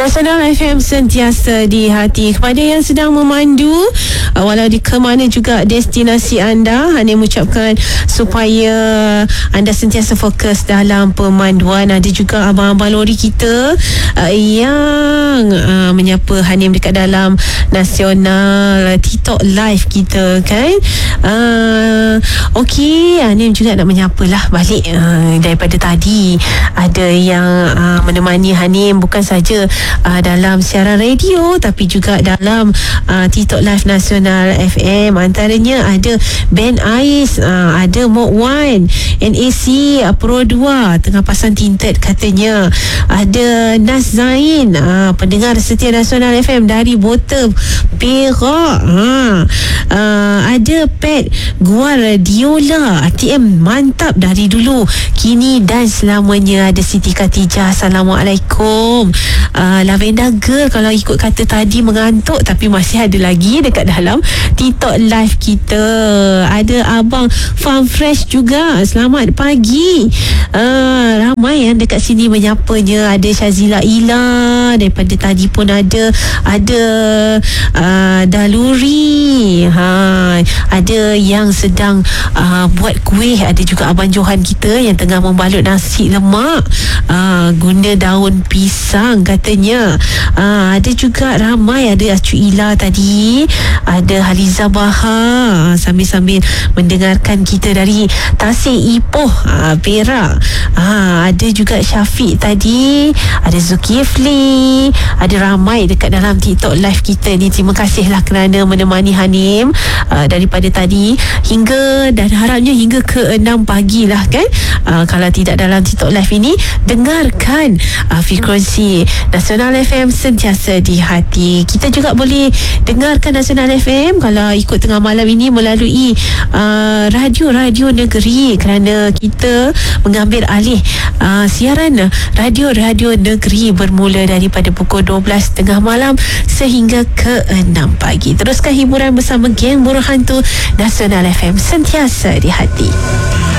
Nasional FM sentiasa di hati. Kepada yang sedang memandu, walau di ke mana juga destinasi anda, Hanim mengucapkan supaya anda sentiasa fokus dalam pemanduan. Ada juga abang-abang lori kita yang menyapa Hanim dekat dalam Nasional TikTok live kita kan. Okey, Hanim juga nak menyapalah balik daripada tadi. Ada yang menemani Hanim bukan saja dalam siaran radio tapi juga dalam TikTok Live Nasional FM. Antaranya ada Ben Ais, ada Mok Wan, NAC Pro 2 tengah pasang tinted katanya. Ada Nas Zain, pendengar setia Nasional FM dari Bota Perak. Ada Pet Guardiola, ATM mantap dari dulu kini dan selamanya. Ada Siti Khatijah, Assalamualaikum. Lavender Girl, kalau ikut kata tadi mengantuk tapi masih ada lagi dekat dalam TikTok live kita. Ada Abang Farm Fresh juga, selamat pagi. Ramai yang dekat sini menyapanya. Ada Syazila Ila daripada tadi pun ada Daluri, ada yang sedang buat kuih. Ada juga Abang Johan kita yang tengah membalut nasi lemak guna daun pisang katanya. Ada juga ramai, ada Acu Ila tadi, ada Haliza Bahar sambil-sambil mendengarkan kita dari Tasik Ipoh Perak. Ada juga Syafiq tadi, ada Zulkifli, ada ramai dekat dalam TikTok live kita ni. Terima kasihlah kerana menemani Hanim daripada tadi hingga, dan harapnya hingga ke 6 pagi lah kan. Kalau tidak dalam TikTok live ini, dengarkan frekuensi Nasional FM sentiasa di hati. Kita juga boleh dengarkan Nasional FM kalau ikut tengah malam ini melalui radio-radio negeri, kerana kita mengambil alih siaran radio-radio negeri bermula daripada pukul 12 tengah malam sehingga ke 6 pagi. Teruskan hiburan bersama geng Buruh Hantu Nasional FM sentiasa di hati.